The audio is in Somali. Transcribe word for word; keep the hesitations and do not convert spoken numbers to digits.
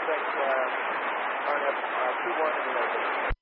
Suspect uh, on a uh, two one in the open.